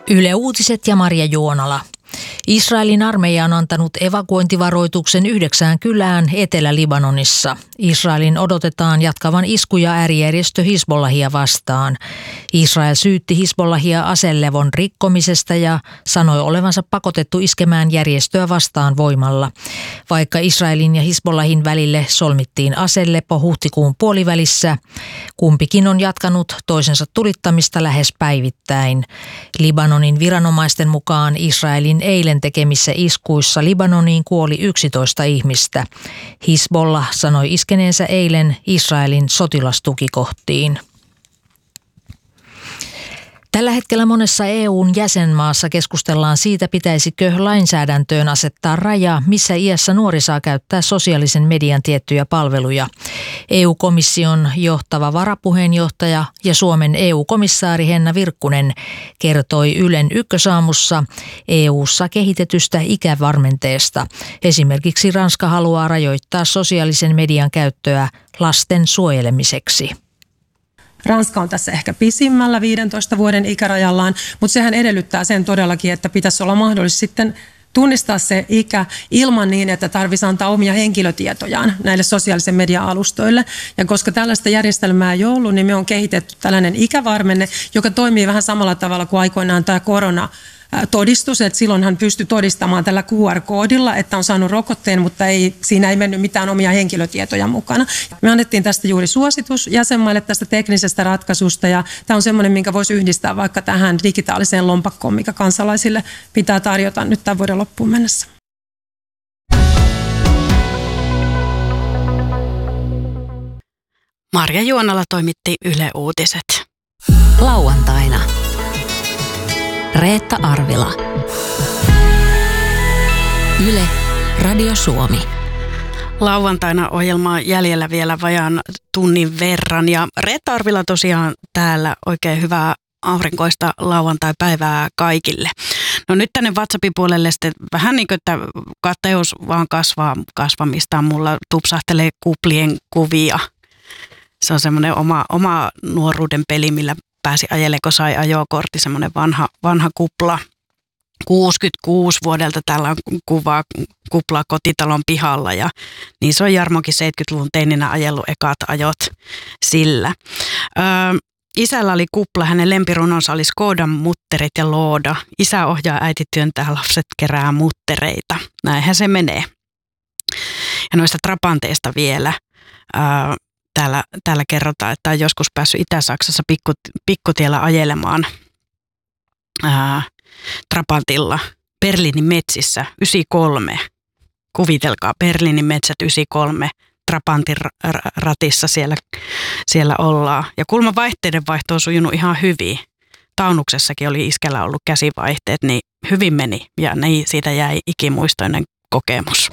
Yle Uutiset ja Marja Juonala. Israelin armeija on antanut evakuointivaroituksen 9 kylään Etelä-Libanonissa. Israelin odotetaan jatkavan iskuja äärijärjestö Hizbollahia vastaan. Israel syytti Hizbollahia aselevon rikkomisesta ja sanoi olevansa pakotettu iskemään järjestöä vastaan voimalla. Vaikka Israelin ja Hizbollahin välille solmittiin aselepo huhtikuun puolivälissä, kumpikin on jatkanut toisensa tulittamista lähes päivittäin. Libanonin viranomaisten mukaan Israelin eilen tekemissä iskuissa Libanoniin kuoli 11 ihmistä. Hizbollah sanoi iskeneensä eilen Israelin sotilastukikohtiin. Tällä hetkellä monessa EU:n jäsenmaassa keskustellaan siitä, pitäisikö lainsäädäntöön asettaa raja, missä iässä nuori saa käyttää sosiaalisen median tiettyjä palveluja. EU-komission johtava varapuheenjohtaja ja Suomen EU-komissaari Henna Virkkunen kertoi Ylen Ykkösaamussa EU:ssa kehitetystä ikävarmenteesta. Esimerkiksi Ranska haluaa rajoittaa sosiaalisen median käyttöä lasten suojelemiseksi. Ranska on tässä ehkä pisimmällä 15 vuoden ikärajallaan, mutta sehän edellyttää sen todellakin, että pitäisi olla mahdollista sitten tunnistaa se ikä ilman niin, että tarvitsisi antaa omia henkilötietojaan näille sosiaalisen median alustoille. Ja koska tällaista järjestelmää ei ollut, niin me on kehitetty tällainen ikävarmenne, joka toimii vähän samalla tavalla kuin aikoinaan tämä koronatodistus, että silloin hän pystyi todistamaan tällä QR-koodilla, että on saanut rokotteen, mutta siinä ei mennyt mitään omia henkilötietoja mukana. Me annettiin tästä juuri suositus jäsenmaille tästä teknisestä ratkaisusta, ja tämä on semmoinen, minkä voisi yhdistää vaikka tähän digitaaliseen lompakkoon, mikä kansalaisille pitää tarjota nyt tämän vuoden loppuun mennessä. Marja Juonala toimitti Yle Uutiset. Lauantaina. Reetta Arvila. Yle, Radio Suomi. Lauantaina ohjelmaa jäljellä vielä vajaan tunnin verran ja Reetta Arvila tosiaan täällä. Oikein hyvää aurinkoista lauantai-päivää kaikille. No nyt tänne WhatsAppin puolelle sitten vähän niin kuin, että kateus vaan kasvamistaan. Mulla tupsahtelee kuplien kuvia. Se on semmoinen oma nuoruuden peli, millä pääsi ajelemaan, kun sai ajokortti, semmoinen vanha kupla. 66 vuodelta täällä on kupla kotitalon pihalla ja niin se on Jarmokin 70-luvun teininä ajellut ekat ajot sillä. Isällä oli kupla, hänen lempirunonsa oli Skodan mutterit ja looda. Isä ohjaa, äiti työntää, lapset kerää muttereita. Näinhän se menee. Ja noista trapanteista vielä. Täällä kerrotaan, että on joskus päässyt Itä-Saksassa pikkutiellä ajelemaan Trapantilla Berliinin metsissä 93. Kuvitelkaa, Berliinin metsät 93. Trapantin ratissa siellä ollaan. Ja kulma vaihteiden vaihto on sujunut ihan hyvin. Taunuksessakin oli iskellä ollut käsivaihteet, niin hyvin meni ja siitä jäi ikimuistoinen kokemus.